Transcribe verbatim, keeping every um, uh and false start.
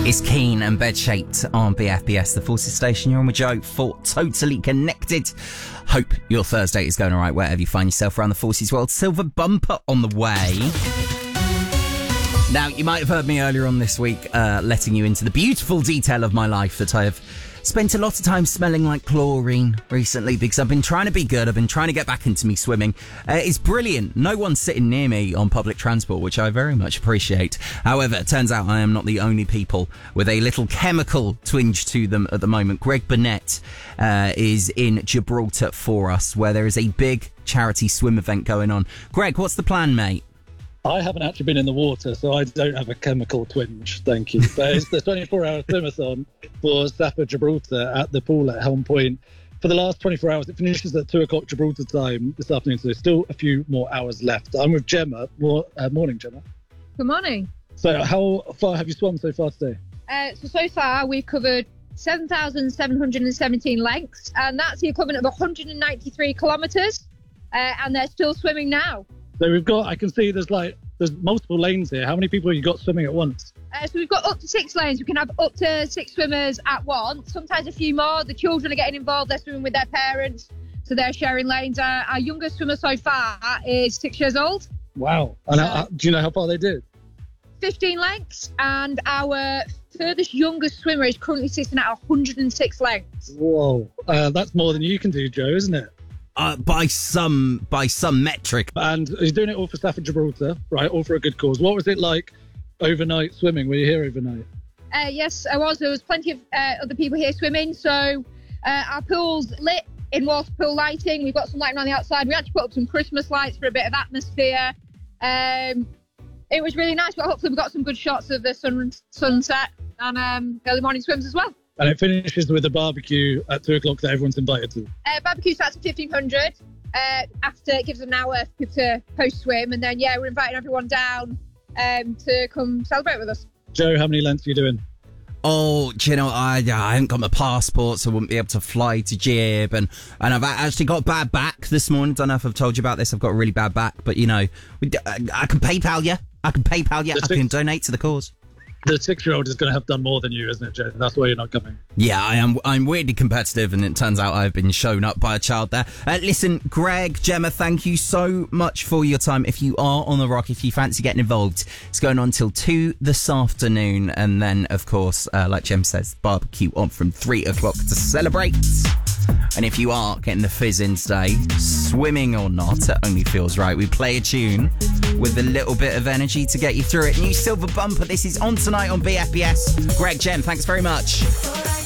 It's Keen and Bed Shaped on B F B S, the Forces station. You're on with Joe for Totally Connected. Hope your Thursday is going all right wherever you find yourself around the Forces world. Silver bumper on the way. Now, you might have heard me earlier on this week uh, letting you into the beautiful detail of my life that I have spent a lot of time smelling like chlorine recently because I've been trying to be good. I've been trying to get back into me swimming. Uh, it's brilliant. No one's sitting near me on public transport, which I very much appreciate. However, it turns out I am not the only people with a little chemical twinge to them at the moment. Greg Burnett uh, is in Gibraltar for us, where there is a big charity swim event going on. Greg, what's the plan, mate? I haven't actually been in the water, so I don't have a chemical twinge, thank you. But it's the twenty-four hour swimathon for Stafford Gibraltar at the pool at Helm Point. For the last twenty-four hours, it finishes at two o'clock Gibraltar time this afternoon, so there's still a few more hours left. I'm with Gemma. More, uh, morning, Gemma. Good morning. So how far have you swum so far today? Uh, so, so far, we've covered seven thousand seven hundred seventeen lengths, and that's the equivalent of one hundred ninety-three kilometres, uh, and they're still swimming now. So we've got, I can see there's like, there's multiple lanes here. How many people have you got swimming at once? Uh, so we've got up to six lanes. We can have up to six swimmers at once, sometimes a few more. The children are getting involved. They're swimming with their parents, so they're sharing lanes. Uh, our youngest swimmer so far is six years old. Wow. And uh, how, do you know how far they did? fifteen lengths, and our furthest youngest swimmer is currently sitting at one hundred six lengths. Whoa. Uh, that's more than you can do, Joe, isn't it? Uh, by some by some metric. And he's doing it all for Stafford Gibraltar, right? All for a good cause. What was it like overnight swimming? Were you here overnight? Uh, yes, I was. There was plenty of uh, other people here swimming. So uh, our pool's lit in water pool lighting. We've got some lighting on the outside. We actually put up some Christmas lights for a bit of atmosphere. Um, it was really nice, but hopefully we got some good shots of the sun sunset and um, early morning swims as well. And it finishes with a barbecue at two o'clock that everyone's invited to. Uh, barbecue starts at fifteen hundred. Uh, after it gives them an hour to post swim, and then yeah, we're inviting everyone down um, to come celebrate with us. Joe, how many lengths are you doing? Oh, do you know, I, I haven't got my passport, so I wouldn't be able to fly to Gib, and, and I've actually got bad back this morning. Don't know if I've told you about this. I've got a really bad back, but you know, we, I, I can PayPal you. I can PayPal you. I can donate to the cause. The six-year-old is going to have done more than you, isn't it, Joe? That's why you're not coming. Yeah, I am. I'm weirdly competitive, and it turns out I've been shown up by a child there. Uh, listen, Greg, Gemma, thank you so much for your time. If you are on the rock, if you fancy getting involved, it's going on till two this afternoon, and then, of course, uh, like Gem says, barbecue on from three o'clock to celebrate. And if you are getting the fizz in today, swimming or not, it only feels right. We play a tune with a little bit of energy to get you through it. New Silver Bumper. This is on tonight on B F B S. Greg, Jem, thanks very much.